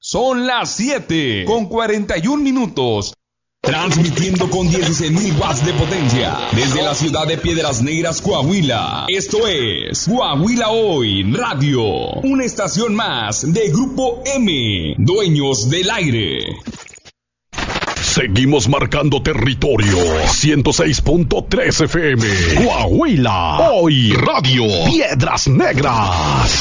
Son las 7:41. Transmitiendo con 16.000 watts de potencia desde la ciudad de Piedras Negras, Coahuila. Esto es Coahuila Hoy Radio, una estación más de Grupo M, dueños del aire. Seguimos marcando territorio. 106.3 FM. Coahuila Hoy Radio. Piedras Negras.